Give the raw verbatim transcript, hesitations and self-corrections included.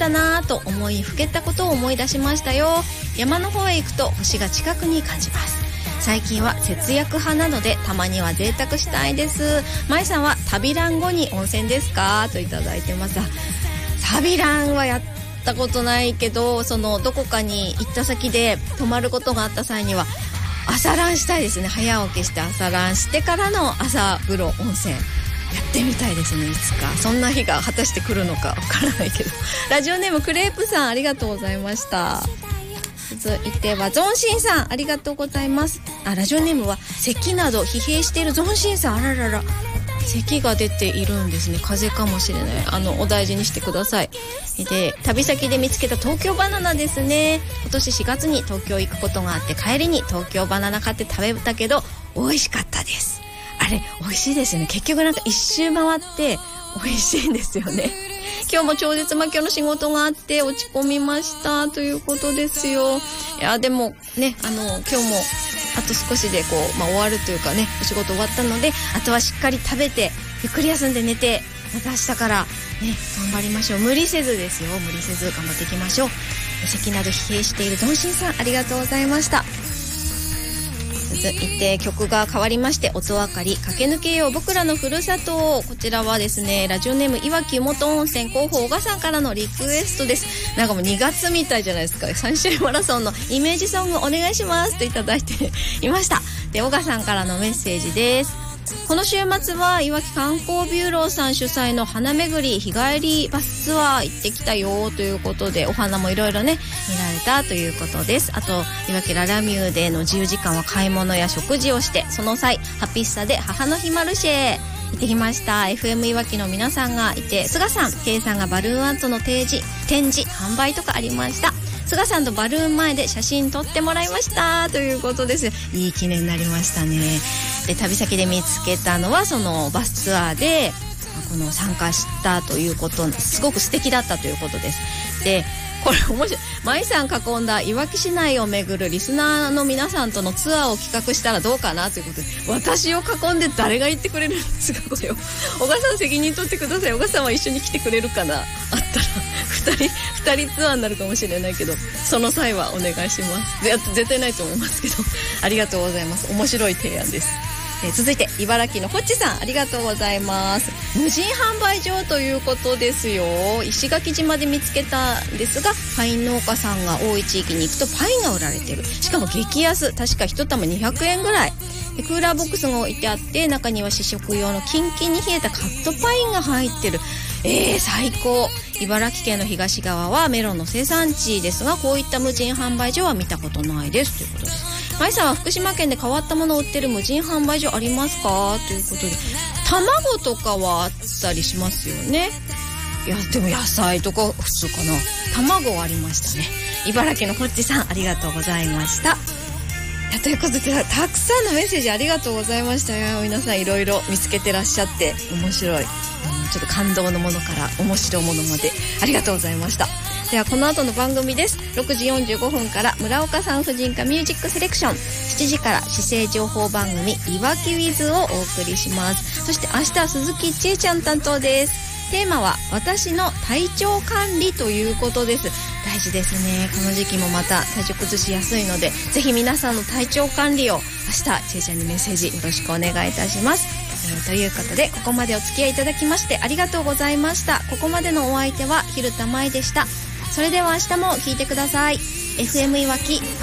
だなと思い、ふけたことを思い出しましたよ。山の方へ行くと星が近くに感じます。最近は節約派なのでたまには贅沢したいです。まいさんは旅ラン後に温泉ですかといただいてます。旅ランはやったことないけど、そのどこかに行った先で泊まることがあった際には朝ランしたいですね。早起きして朝ランしてからの朝風呂温泉やってみたいですね。いつかそんな日が果たして来るのかわからないけど。ラジオネームクレープさん、ありがとうございました。続いてはゾンシンさん、ありがとうございます。あ、ラジオネームは咳など疲弊しているゾンシンさん、あららら、咳が出ているんですね。風邪かもしれない。あのお大事にしてください。で、旅先で見つけた東京バナナですね。今年しがつに東京行くことがあって、帰りに東京バナナ買って食べたけど美味しかったです。あれ美味しいですよね。結局なんか一周回って美味しいんですよね。今日も超絶魔境の仕事があって落ち込みましたということですよ。いやでもね、あの今日もあと少しでこう、まあ、終わるというかね、お仕事終わったので、あとはしっかり食べてゆっくり休んで寝て、また明日からね頑張りましょう。無理せずですよ。無理せず頑張っていきましょう。咳など疲弊しているゾンシンさん、ありがとうございました。続いて曲が変わりまして、音明かり駆け抜けよう僕らのふるさと。こちらはですね、ラジオネームいわき湯本温泉広報小賀さんからのリクエストです。なんかもうにがつみたいじゃないですか。さん周マラソンのイメージソングお願いしますといただいていました。で、小賀さんからのメッセージです。この週末はいわき観光ビューローさん主催の花巡り日帰りバスツアー行ってきたよということで、お花もいろいろね見られたということです。あといわきララミューでの自由時間は買い物や食事をして、その際ハピッサで母の日マルシェ行ってきました。 エフエム いわきの皆さんがいて、菅さん、K さんがバルーンアートの展示展示販売とかありました。菅さんとバルーン前で写真撮ってもらいましたということです。いい記念になりましたね。で、旅先で見つけたのはそのバスツアーでこの参加したということ、すごく素敵だったということです。で、これ面白い。舞さん囲んだいわき市内を巡るリスナーの皆さんとのツアーを企画したらどうかなということで、私を囲んで誰が行ってくれるんですかこれを。小賀さん責任取ってください。小賀さんは一緒に来てくれるかな。あったらふたりふたりツアーになるかもしれないけど、その際はお願いします。絶対ないと思いますけどありがとうございます。面白い提案です。えー、続いて茨城のホッチさん、ありがとうございます。無人販売所ということですよ。石垣島で見つけたんですが、パイン農家さんが多い地域に行くとパインが売られてる。しかも激安、確か一玉にひゃくえんぐらいで、クーラーボックスが置いてあって、中には試食用のキンキンに冷えたカットパインが入ってる。えー、最高。茨城県の東側はメロンの生産地ですが、こういった無人販売所は見たことないですということです。まいさんは福島県で変わったものを売ってる無人販売所ありますかということで、卵とかはあったりしますよね。いやでも野菜とか普通かな。卵はありましたね。茨城のホッチさん、ありがとうございました。ということで、たくさんのメッセージありがとうございましたよ。皆さんいろいろ見つけてらっしゃって面白い、ちょっと感動のものから面白いものまでありがとうございました。ではこの後の番組です。ろくじよんじゅうごふんから村岡産婦人科ミュージックセレクション、しちじから市政情報番組いわきウィズをお送りします。そして明日は鈴木千恵ちゃん担当です。テーマは私の体調管理ということです。大事ですね。この時期もまた体調崩しやすいので、ぜひ皆さんの体調管理を明日千恵ちゃんにメッセージよろしくお願いいたします。えー、ということでここまでお付き合いいただきましてありがとうございました。ここまでのお相手は蛭田舞でした。それでは明日も聞いてください。 エフエム いわき